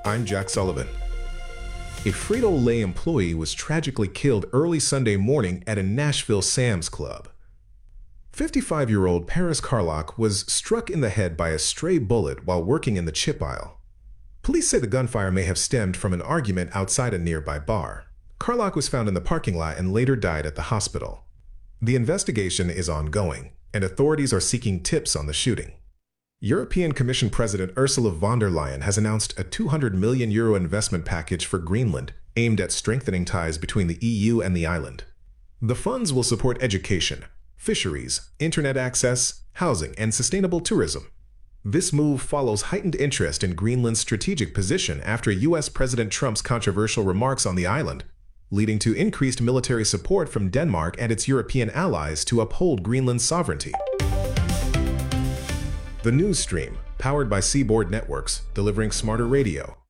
I'm Jack Sullivan. A Frito-Lay employee was tragically killed early Sunday morning at a Nashville Sam's Club. 55-year-old Paris Carlock was struck in the head by a stray bullet while working in the chip aisle. Police say the gunfire may have stemmed from an argument outside a nearby bar. Carlock was found in the parking lot and later died at the hospital. The investigation is ongoing, and authorities are seeking tips on the shooting. European Commission President Ursula von der Leyen has announced a €200 million investment package for Greenland aimed at strengthening ties between the EU and the island. The funds will support education, fisheries, internet access, housing, and sustainable tourism. This move follows heightened interest in Greenland's strategic position after U.S. President Trump's controversial remarks on the island, leading to increased military support from Denmark and its European allies to uphold Greenland's sovereignty. The news stream, powered by Seaboard Networks, delivering smarter radio.